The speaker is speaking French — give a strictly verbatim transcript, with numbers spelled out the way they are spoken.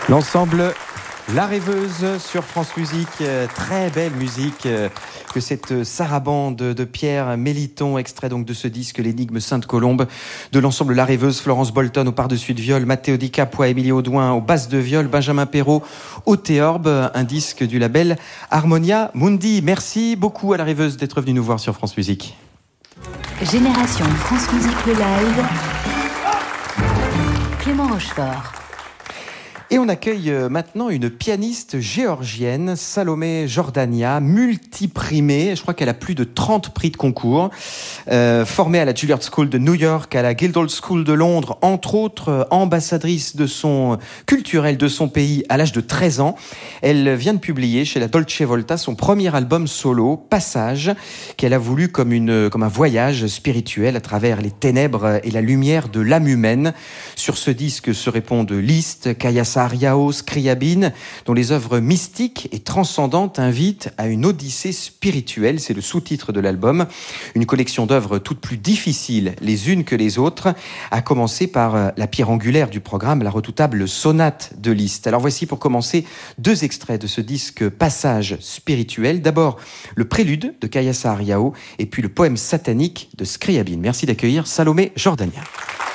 L'ensemble La Rêveuse sur France Musique, très belle musique que cette sarabande de Pierre Méliton, extrait donc de ce disque L'énigme Sainte-Colombe, de l'ensemble La Rêveuse, Florence Bolton au par-dessus de viol, Matteo Di Capua, Émilie Audouin aux basses de viol, Benjamin Perrault au théorbe, un disque du label Harmonia Mundi. Merci beaucoup à La Rêveuse d'être venue nous voir sur France Musique. Génération France Musique le live, Clément Rochefort. Et on accueille maintenant une pianiste géorgienne, Salomé Jordania, multiprimée. Je crois qu'elle a plus de trente prix de concours. Euh, formée à la Juilliard School de New York, à la Guildhall School de Londres, entre autres ambassadrice de son culturelle de son pays à l'âge de treize ans. Elle vient de publier chez la Dolce Volta son premier album solo, Passage, qu'elle a voulu comme, une, comme un voyage spirituel à travers les ténèbres et la lumière de l'âme humaine. Sur ce disque se répondent Liszt, Kayasa Ariao, Scriabine, dont les œuvres mystiques et transcendantes invitent à une odyssée spirituelle. C'est le sous-titre de l'album. Une collection d'œuvres toutes plus difficiles les unes que les autres, à commencer par la pierre angulaire du programme, la redoutable sonate de Liszt. Alors voici pour commencer deux extraits de ce disque Passage spirituel. D'abord, le prélude de Kayasa Ariao et puis le poème satanique de Scriabine. Merci d'accueillir Salomé Jordania.